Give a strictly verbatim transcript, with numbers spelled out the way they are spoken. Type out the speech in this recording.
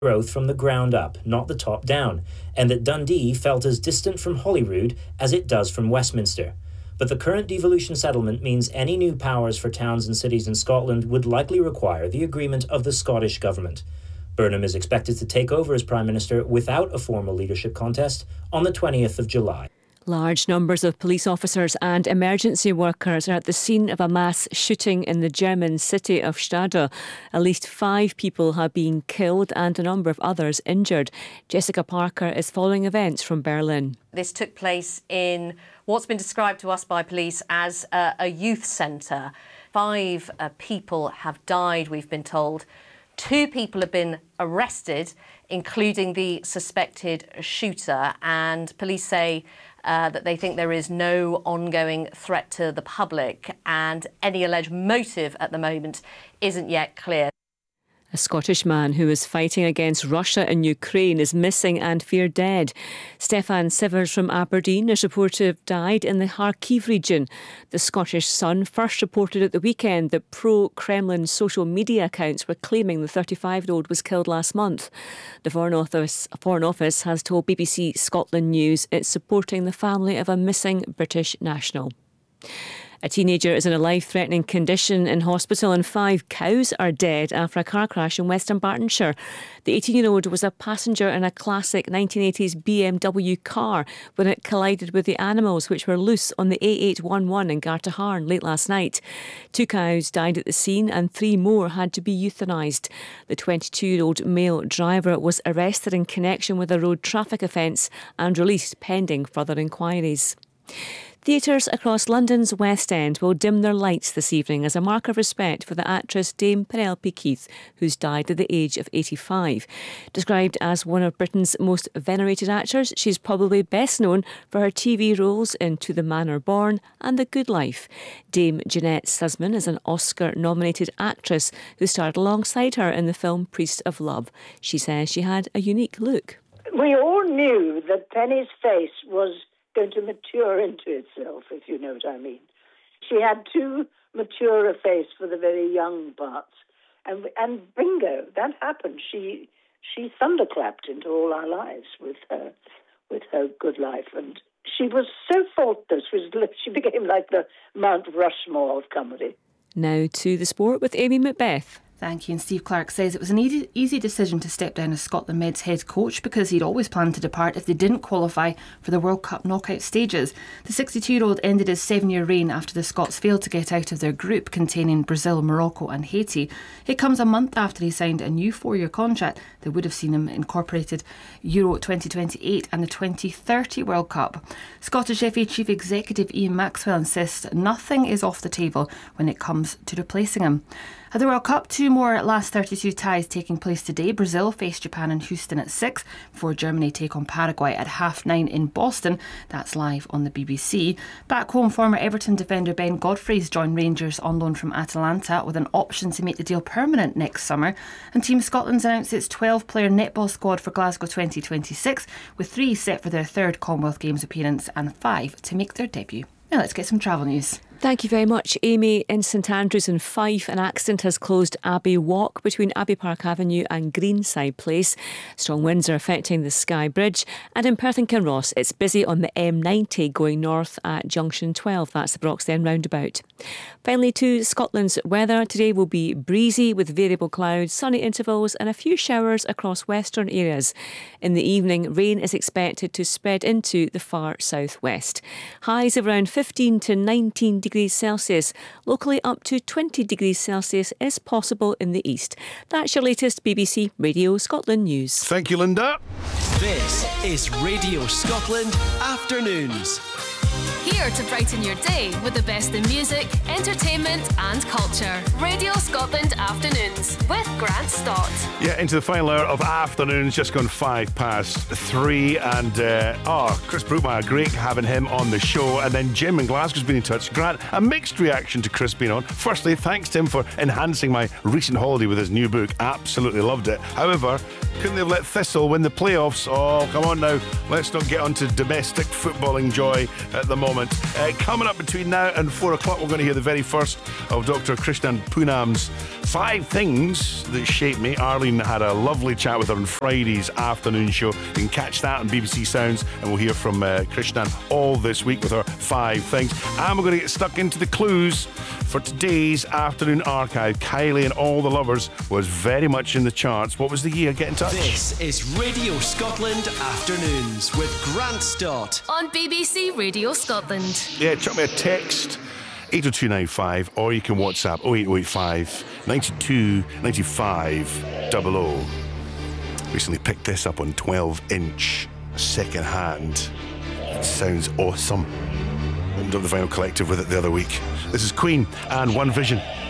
growth from the ground up, not the top down, and that Dundee felt as distant from Holyrood as it does from Westminster. But the current devolution settlement means any new powers for towns and cities in Scotland would likely require the agreement of the Scottish Government. Burnham is expected to take over as Prime Minister without a formal leadership contest on the twentieth of July. Large numbers of police officers and emergency workers are at the scene of a mass shooting in the German city of Stade. At least five people have been killed and a number of others injured. Jessica Parker is following events from Berlin. This took place in what's been described to us by police as a, a youth centre. Five uh, people have died, we've been told. Two people have been arrested, including the suspected shooter, and police say uh, that they think there is no ongoing threat to the public, and any alleged motive at the moment isn't yet clear. A Scottish man who was fighting against Russia in Ukraine is missing and feared dead. Stefan Sivers from Aberdeen is reported to have died in the Kharkiv region. The Scottish Sun first reported at the weekend that pro-Kremlin social media accounts were claiming the thirty-five-year-old was killed last month. The Foreign Office, Foreign Office has told B B C Scotland News it's supporting the family of a missing British national. A teenager is in a life-threatening condition in hospital and five cows are dead after a car crash in Western Bartonshire. The eighteen-year-old was a passenger in a classic nineteen eighties B M W car when it collided with the animals which were loose on the A eight eleven in Gartaharn late last night. Two cows died at the scene and three more had to be euthanised. The twenty-two-year-old male driver was arrested in connection with a road traffic offence and released pending further inquiries. Theatres across London's West End will dim their lights this evening as a mark of respect for the actress Dame Penelope Keith, who's died at the age of eighty-five. Described as one of Britain's most venerated actors, she's probably best known for her T V roles in To the Manor Born and The Good Life. Dame Jeanette Sussman is an Oscar-nominated actress who starred alongside her in the film Priest of Love. She says she had a unique look. We all knew that Penny's face was going to mature into itself, if you know what I mean. She had too mature a face for the very young parts. And and bingo, that happened. She she thunderclapped into all our lives with her with her Good Life. And she was so faultless. She became like the Mount Rushmore of comedy. Now to the sport with Amy Macbeth. Thank you. And Steve Clarke says it was an easy, easy decision to step down as Scotland Med's head coach because he'd always planned to depart if they didn't qualify for the World Cup knockout stages. The sixty-two-year-old ended his seven-year reign after the Scots failed to get out of their group containing Brazil, Morocco and Haiti. It comes a month after he signed a new four-year contract that would have seen him incorporated Euro twenty twenty-eight and the twenty thirty World Cup. Scottish F A Chief Executive Ian Maxwell insists nothing is off the table when it comes to replacing him. At the World Cup, two more last thirty-two ties taking place today. Brazil face Japan in Houston at six before Germany take on Paraguay at half nine in Boston. That's live on the B B C. Back home, former Everton defender Ben Godfrey's joined Rangers on loan from Atalanta with an option to make the deal permanent next summer. And Team Scotland's announced its twelve-player netball squad for Glasgow twenty twenty-six, with three set for their third Commonwealth Games appearance and five to make their debut. Now let's get some travel news. Thank you very much, Amy. In St Andrews in Fife, an accident has closed Abbey Walk between Abbey Park Avenue and Greenside Place. Strong winds are affecting the Skye Bridge. And in Perth and Kinross, it's busy on the M ninety going north at Junction twelve. That's the Broxden roundabout. Finally, to Scotland's weather. Today will be breezy with variable clouds, sunny intervals and a few showers across western areas. In the evening, rain is expected to spread into the far southwest. Highs of around fifteen to nineteen degrees Celsius. Locally up to twenty degrees Celsius is possible in the east. That's your latest B B C Radio Scotland news. Thank you, Linda. This is Radio Scotland Afternoons. Here to brighten your day with the best in music, entertainment and culture. Radio Scotland Afternoons with Grant Stott. Yeah, into the final hour of Afternoons, just gone five past three. And, uh, oh, Chris Brookmeyer, great having him on the show. And then Jim in Glasgow's been in touch. Grant, a mixed reaction to Chris being on. Firstly, thanks to him for enhancing my recent holiday with his new book. Absolutely loved it. However, couldn't they have let Thistle win the playoffs? Oh, come on now. Let's not get onto domestic footballing joy at the moment. Uh, coming up between now and four o'clock, we're going to hear the very first of Doctor Krishnan Poonam's Five things that shaped me. Arlene had a lovely chat with her on Friday's afternoon show. You can catch that on B B C Sounds, and we'll hear from uh, Krishnan all this week with her five things. And we're going to get stuck into the clues for today's afternoon archive. Kylie and All the Lovers was very much in the charts. What was the year? Get in touch. This is Radio Scotland Afternoons with Grant Stott on B B C Radio Scotland. Yeah, chuck me a text, eight oh two nine five, or you can WhatsApp oh eight oh eight five, nine two nine five double oh. Recently picked this up on twelve inch second hand. It sounds awesome. Opened up the Vinyl Collective with it the other week. This is Queen and One Vision.